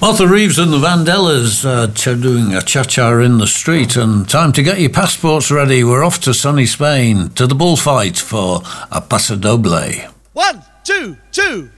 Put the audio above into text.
Martha Reeves and the Vandellas doing a cha-cha in the street, and time to get your passports ready. We're off to sunny Spain, to the bullfight for a Paso Doble. 1, 2, 2.